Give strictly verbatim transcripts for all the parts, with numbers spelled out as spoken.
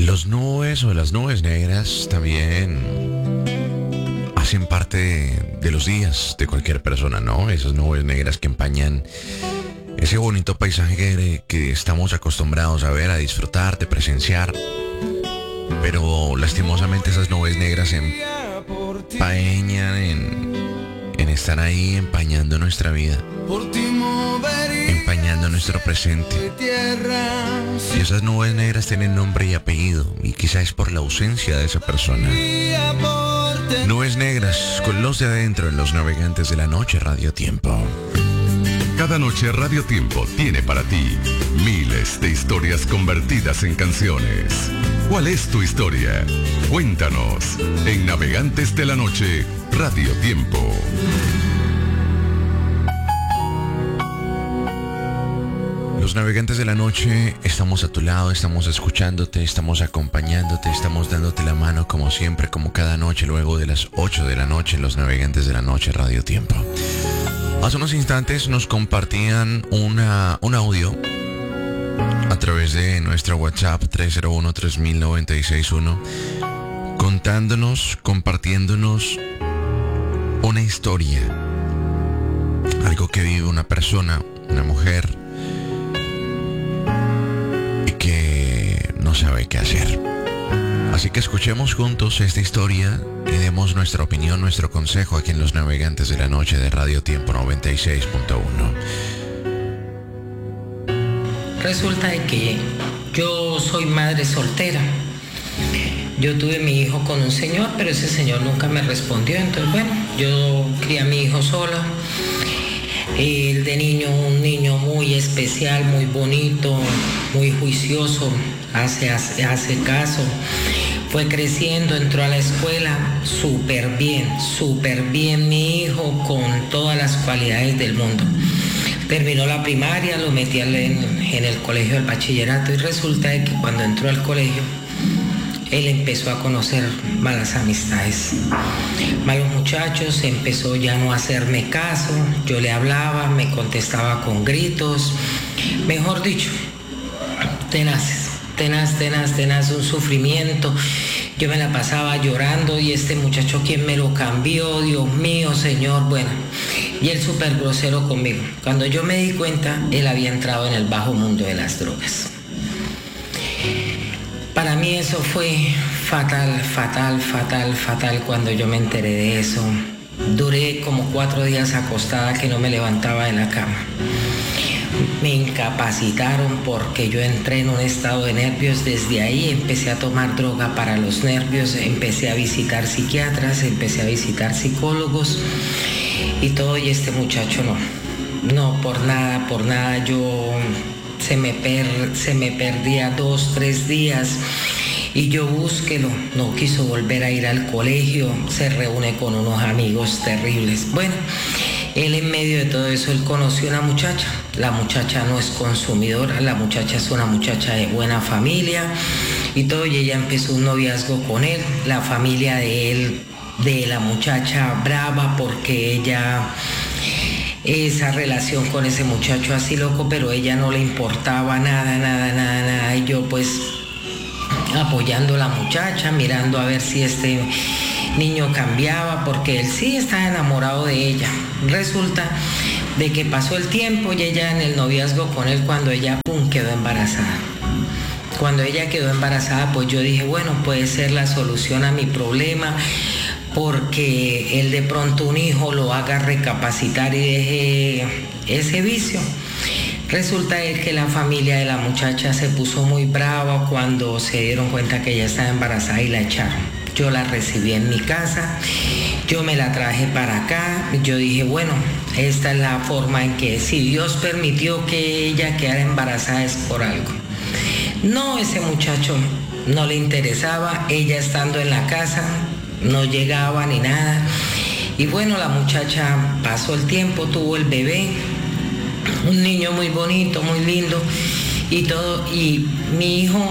Los nubes o las nubes negras también hacen parte de, de los días de cualquier persona, ¿no? Esas nubes negras que empañan ese bonito paisaje que, que estamos acostumbrados a ver, a disfrutar, de presenciar. Pero lastimosamente esas nubes negras empañan en, en estar ahí empañando nuestra vida, empañando nuestro presente. Y esas nubes negras tienen nombre y apellido, y quizás es por la ausencia de esa persona. Nubes negras con los de adentro en Los Navegantes de la Noche, Radio Tiempo. Cada noche Radio Tiempo tiene para ti miles de historias convertidas en canciones. ¿Cuál es tu historia? Cuéntanos en Navegantes de la Noche, Radio Tiempo. Los Navegantes de la Noche, estamos a tu lado, estamos escuchándote, estamos acompañándote, estamos dándote la mano como siempre, como cada noche, luego de las ocho de la noche en Los Navegantes de la Noche, Radio Tiempo. Hace unos instantes nos compartían una, un audio a través de nuestra WhatsApp tres cero uno, tres mil, noventa y seis uno, contándonos, compartiéndonos una historia, algo que vive una persona, una mujer, y que no sabe qué hacer. Así que escuchemos juntos esta historia y demos nuestra opinión, nuestro consejo aquí en Los Navegantes de la Noche de Radio Tiempo noventa y seis punto uno. Resulta de que yo soy madre soltera. Yo tuve mi hijo con un señor, pero ese señor nunca me respondió. Entonces, bueno, yo crié a mi hijo sola. Él de niño, un niño muy especial, muy bonito, muy juicioso, hace, hace, hace caso. Fue creciendo, entró a la escuela súper bien, súper bien mi hijo, con todas las cualidades del mundo. Terminó la primaria, lo metí en, en el colegio del bachillerato, y resulta de que cuando entró al colegio, él empezó a conocer malas amistades, malos muchachos, empezó ya no a hacerme caso, yo le hablaba, me contestaba con gritos, mejor dicho, tenaces. Tenaz, tenaz, tenaz, un sufrimiento. Yo me la pasaba llorando, y este muchacho, ¿quién me lo cambió? Dios mío, Señor, bueno. Y él súper grosero conmigo. Cuando yo me di cuenta, él había entrado en el bajo mundo de las drogas. Para mí eso fue fatal, fatal, fatal, fatal cuando yo me enteré de eso. Duré como cuatro días acostada que no me levantaba de la cama. Me incapacitaron porque yo entré en un estado de nervios. Desde ahí empecé a tomar droga para los nervios, empecé a visitar psiquiatras, empecé a visitar psicólogos y todo, y este muchacho no, no, por nada, por nada, yo se me, per, se me perdía dos, tres días, y yo búsquelo, no quiso volver a ir al colegio, se reúne con unos amigos terribles. Bueno, él en medio de todo eso, él conoció una muchacha. La muchacha no es consumidora, la muchacha es una muchacha de buena familia y todo, y ella empezó un noviazgo con él. La familia de él, de la muchacha, brava porque ella, esa relación con ese muchacho así loco, pero ella no le importaba nada, nada, nada, nada. Y yo pues apoyando a la muchacha, mirando a ver si este niño cambiaba, porque él sí estaba enamorado de ella. Resulta de que pasó el tiempo y ella en el noviazgo con él, cuando ella pum, quedó embarazada. Cuando ella quedó embarazada, pues yo dije, bueno, puede ser la solución a mi problema, porque él de pronto un hijo lo haga recapacitar y deje ese vicio. Resulta que la familia de la muchacha se puso muy brava cuando se dieron cuenta que ella estaba embarazada y la echaron. Yo la recibí en mi casa, yo me la traje para acá, yo dije, bueno, esta es la forma en que, si Dios permitió que ella quedara embarazada, es por algo. No, ese muchacho no le interesaba, ella estando en la casa, no llegaba ni nada. Y bueno, la muchacha pasó el tiempo, tuvo el bebé, un niño muy bonito, muy lindo y todo, y mi hijo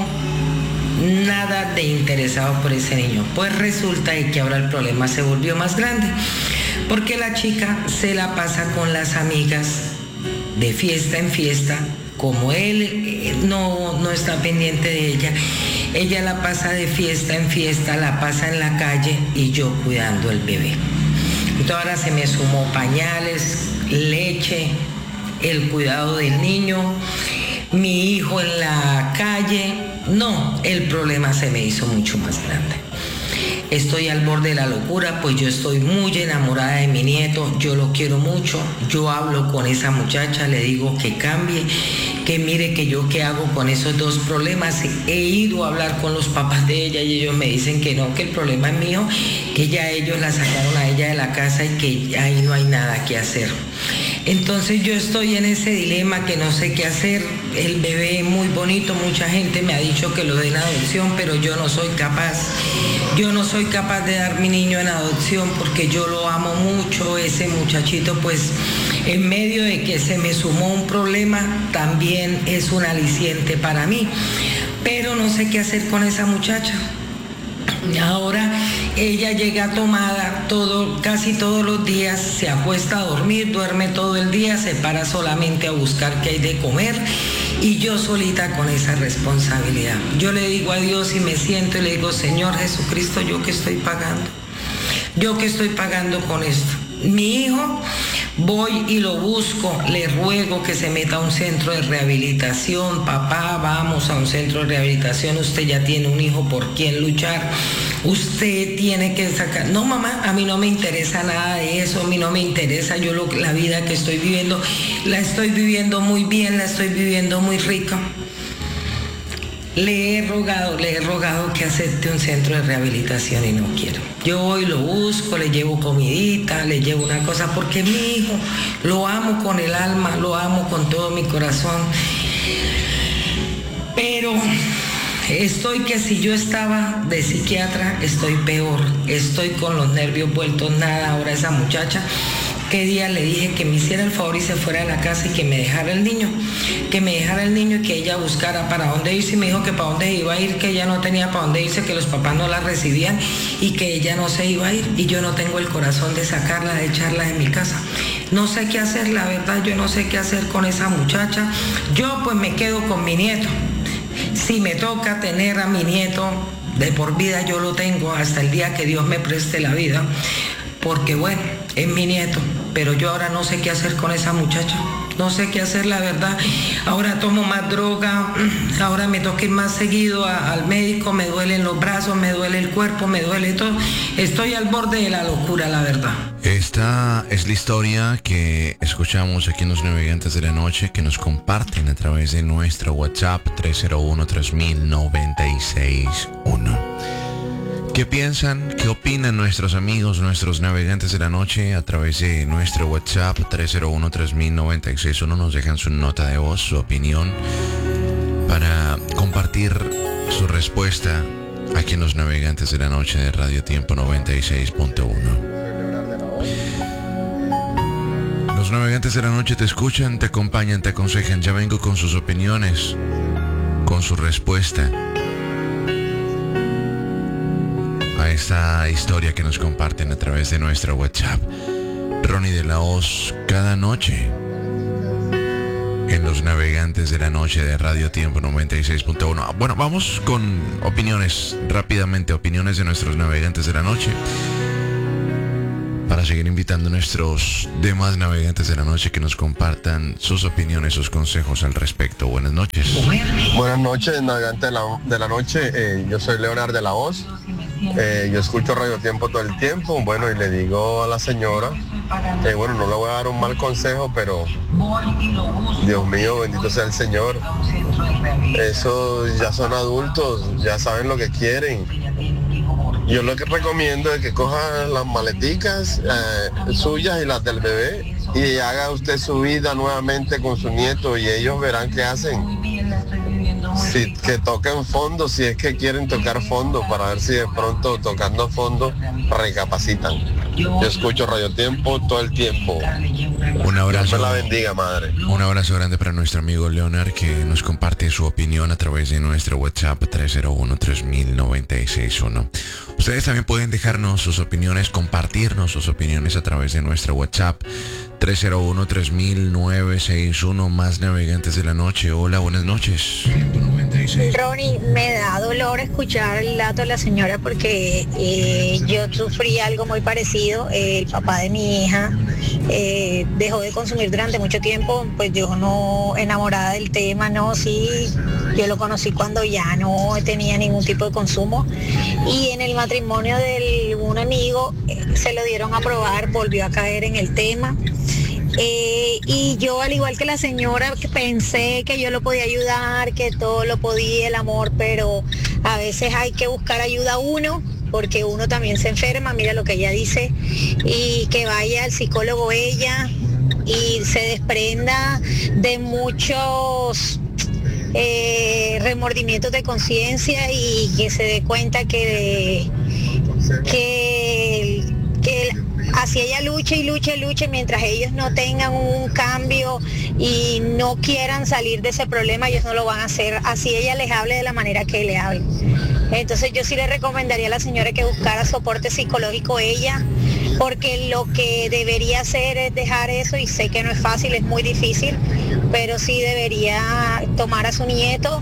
nada de interesado por ese niño. Pues resulta que ahora el problema se volvió más grande, porque la chica se la pasa con las amigas de fiesta en fiesta, como él eh, no, no está pendiente de ella, ella la pasa de fiesta en fiesta, la pasa en la calle y yo cuidando el bebé. Entonces ahora se me sumó pañales, leche, el cuidado del niño, mi hijo en la calle. No, el problema se me hizo mucho más grande. Estoy al borde de la locura, pues yo estoy muy enamorada de mi nieto, yo lo quiero mucho, yo hablo con esa muchacha, le digo que cambie, que mire que yo qué hago con esos dos problemas. He ido a hablar con los papás de ella y ellos me dicen que no, que el problema es mío, que ya ellos la sacaron a ella de la casa y que ahí no hay nada que hacer. Entonces yo estoy en ese dilema que no sé qué hacer. El bebé es muy bonito, mucha gente me ha dicho que lo den en adopción, pero yo no soy capaz. Yo no soy capaz de dar mi niño en adopción porque yo lo amo mucho. Ese muchachito, pues, en medio de que se me sumó un problema, también es un aliciente para mí. Pero no sé qué hacer con esa muchacha. Ahora ella llega tomada todo, casi todos los días, se acuesta a dormir, duerme todo el día, se para solamente a buscar qué hay de comer y yo solita con esa responsabilidad. Yo le digo a Dios y me siento y le digo, Señor Jesucristo, ¿yo qué estoy pagando? ¿Yo qué estoy pagando con esto? Mi hijo, voy y lo busco, le ruego que se meta a un centro de rehabilitación. Papá, vamos a un centro de rehabilitación, usted ya tiene un hijo por quien luchar, usted tiene que sacar. No, mamá, a mí no me interesa nada de eso, a mí no me interesa, yo lo, la vida que estoy viviendo, la estoy viviendo muy bien, la estoy viviendo muy rica. Le he rogado, le he rogado que acepte un centro de rehabilitación y no quiero. Yo voy, lo busco, le llevo comidita, le llevo una cosa, porque mi hijo lo amo con el alma, lo amo con todo mi corazón. Pero estoy que si yo estaba de psiquiatra, estoy peor. Estoy con los nervios vueltos nada. Ahora esa muchacha, qué día le dije que me hiciera el favor y se fuera de la casa y que me dejara el niño, que me dejara el niño y que ella buscara para dónde irse. Y me dijo que para dónde iba a ir, que ella no tenía para dónde irse, que los papás no la recibían y que ella no se iba a ir. Y yo no tengo el corazón de sacarla, de echarla de mi casa. No sé qué hacer, la verdad, yo no sé qué hacer con esa muchacha. Yo pues me quedo con mi nieto. Si me toca tener a mi nieto de por vida, yo lo tengo hasta el día que Dios me preste la vida. Porque bueno, es mi nieto, pero yo ahora no sé qué hacer con esa muchacha, no sé qué hacer, la verdad. Ahora tomo más droga, ahora me toca ir más seguido a, al médico, me duelen los brazos, me duele el cuerpo, me duele todo. Estoy al borde de la locura, la verdad. Esta es la historia que escuchamos aquí en Los Navegantes de la Noche, que nos comparten a través de nuestro WhatsApp tres cero uno, tres mil, noventa y seis uno. ¿Qué piensan? ¿Qué opinan nuestros amigos, nuestros navegantes de la noche a través de nuestro WhatsApp tres cero uno, tres mil, noventa y seis uno? Nos dejan su nota de voz, su opinión, para compartir su respuesta aquí en Los Navegantes de la Noche de Radio Tiempo noventa y seis punto uno. Los Navegantes de la Noche te escuchan, te acompañan, te aconsejan. Ya vengo con sus opiniones, con su respuesta a esta historia que nos comparten a través de nuestro WhatsApp. Ronnie de la Hoz, cada noche en Los Navegantes de la Noche de Radio Tiempo noventa y seis punto uno. Bueno, vamos con opiniones, rápidamente, opiniones de nuestros navegantes de la noche, para seguir invitando a nuestros demás navegantes de la noche que nos compartan sus opiniones, sus consejos al respecto. Buenas noches. Buenas noches, navegantes de la, de la noche. Eh, yo soy Leonardo de la Hoz. Eh, yo escucho Radio Tiempo todo el tiempo. Bueno, y le digo a la señora, eh, bueno, no le voy a dar un mal consejo, pero Dios mío, bendito sea el Señor. Esos ya son adultos, ya saben lo que quieren. Yo lo que recomiendo es que coja las maleticas eh, suyas y las del bebé y haga usted su vida nuevamente con su nieto y ellos verán qué hacen. Si, que toquen fondo, si es que quieren tocar fondo, para ver si de pronto tocando fondo recapacitan. Yo escucho Radio Tiempo todo el tiempo. Un abrazo. Dios me la bendiga, madre. Un abrazo grande para nuestro amigo Leonard, que nos comparte su opinión a través de nuestro WhatsApp tres cero uno, tres mil, noventa y seis uno. Ustedes también pueden dejarnos sus opiniones, compartirnos sus opiniones a través de nuestro WhatsApp tres cero uno, tres mil, novecientos sesenta y uno. Más navegantes de la noche. Hola, buenas noches. Ronnie, me da dolor escuchar el dato de la señora porque eh, yo sufrí algo muy parecido. Eh, el papá de mi hija eh, dejó de consumir durante mucho tiempo, pues yo no enamorada del tema, no, sí, yo lo conocí cuando ya no tenía ningún tipo de consumo, y en el matrimonio de un amigo eh, se lo dieron a probar, volvió a caer en el tema. Eh, y yo, al igual que la señora, que pensé que yo lo podía ayudar, que todo lo podía, el amor, pero a veces hay que buscar ayuda uno, porque uno también se enferma, mira lo que ella dice, y que vaya al psicólogo ella y se desprenda de muchos eh, remordimientos de conciencia y que se dé cuenta que, que, que así ella lucha y lucha y lucha, mientras ellos no tengan un cambio y no quieran salir de ese problema, ellos no lo van a hacer, así ella les hable de la manera que le hable. Entonces yo sí le recomendaría a la señora que buscara soporte psicológico ella, porque lo que debería hacer es dejar eso, y sé que no es fácil, es muy difícil, pero sí debería tomar a su nieto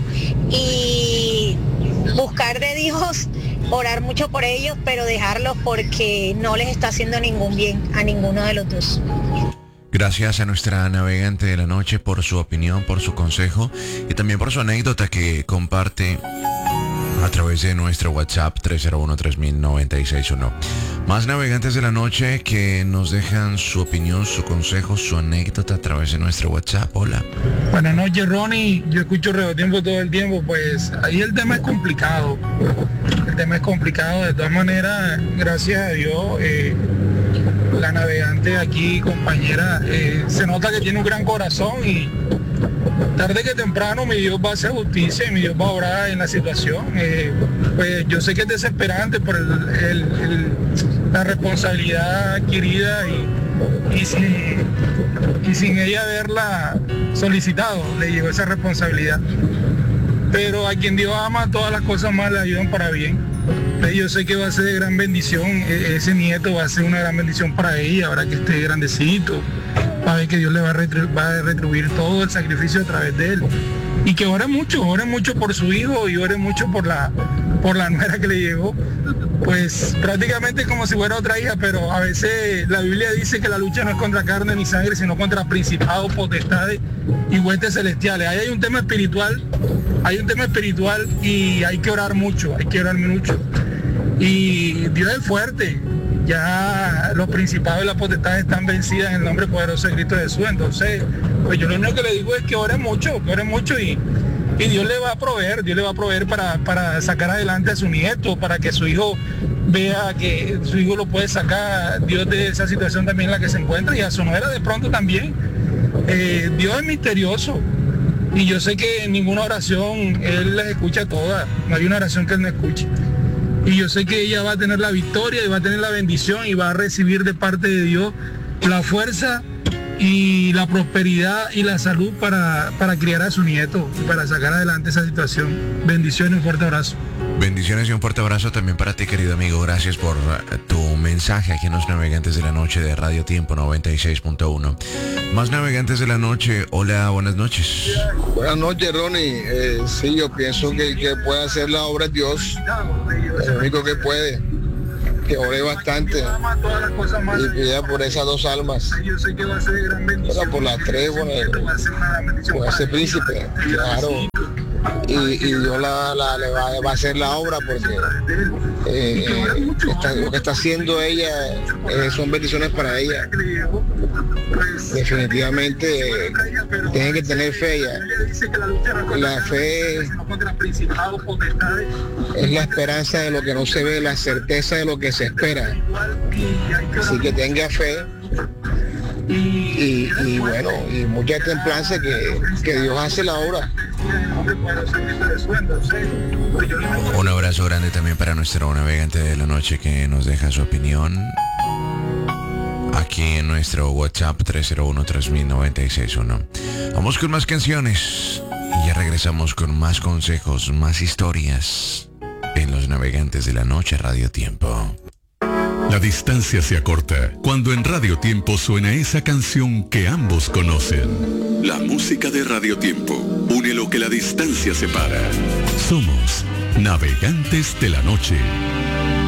y buscar de Dios, orar mucho por ellos, pero dejarlos porque no les está haciendo ningún bien a ninguno de los dos. Gracias a nuestra navegante de la noche por su opinión, por su consejo y también por su anécdota que comparte a través de nuestro WhatsApp tres cero uno, tres mil, noventa y seis uno. Más navegantes de la noche que nos dejan su opinión, su consejo, su anécdota a través de nuestro WhatsApp. Hola. Buenas noches, Ronnie. Yo escucho Radio Tiempo todo el tiempo. Pues ahí el tema es complicado. El tema es complicado. De todas maneras, gracias a Dios, eh, la navegante aquí, compañera, eh, se nota que tiene un gran corazón, y tarde que temprano mi Dios va a hacer justicia y mi Dios va a obrar en la situación. Eh, pues yo sé que es desesperante por el, el, el, la responsabilidad adquirida y, y, sin, y sin ella haberla solicitado, le llegó esa responsabilidad. Pero a quien Dios ama, todas las cosas más le ayudan para bien. Yo sé que va a ser de gran bendición, ese nieto va a ser una gran bendición para ella, ahora que esté grandecito, va a ver que Dios le va a, retru- va a retribuir todo el sacrificio a través de él. Y que ore mucho, ore mucho por su hijo y ore mucho por la, por la nuera que le llegó. Pues prácticamente como si fuera otra hija, pero a veces la Biblia dice que la lucha no es contra carne ni sangre, sino contra principados, potestades y huestes celestiales. Ahí hay un tema espiritual, hay un tema espiritual y hay que orar mucho, hay que orar mucho. Y Dios es fuerte, ya los principados y las potestades están vencidas en el nombre poderoso de Cristo Jesús. Entonces, pues yo lo único que le digo es que ore mucho, que ore mucho y, y Dios le va a proveer, Dios le va a proveer para, para sacar adelante a su nieto, para que su hijo vea que su hijo lo puede sacar, Dios, de esa situación también en la que se encuentra, y a su nuera de pronto también. Eh, Dios es misterioso y yo sé que en ninguna oración Él las escucha todas, no hay una oración que Él no escuche. Y yo sé que ella va a tener la victoria y va a tener la bendición y va a recibir de parte de Dios la fuerza y la prosperidad y la salud para, para criar a su nieto y para sacar adelante esa situación. Bendiciones y un fuerte abrazo. Bendiciones y un fuerte abrazo también para ti, querido amigo. Gracias por uh, tu mensaje aquí en los Navegantes de la Noche de Radio Tiempo noventa y seis punto uno. Más Navegantes de la Noche, hola, buenas noches. Buenas noches, Ronnie. Eh, sí, yo pienso que, que puede hacer la obra Dios, el único que puede. Que ore bastante y pida por esas dos almas, pero por las tres, por, el, por ese príncipe, claro, y, y Dios la, la, le va, va a hacer la obra, porque eh, está, lo que está haciendo ella eh, son bendiciones para ella. Definitivamente eh, tienen que tener fe ya. La fe es la esperanza de lo que no se ve, la certeza de lo que se espera. Así que tenga fe y, y bueno, y mucha templanza, que, que Dios hace la obra. Un abrazo grande también para nuestro navegante de la noche que nos deja su opinión. aquí en nuestro WhatsApp tres cero uno tres mil noventa y seis uno. Vamos con más canciones y ya regresamos con más consejos, más historias en Los Navegantes de la Noche Radio Tiempo. La distancia se acorta cuando en Radio Tiempo suena esa canción que ambos conocen. La música de Radio Tiempo une lo que la distancia separa. Somos Navegantes de la Noche.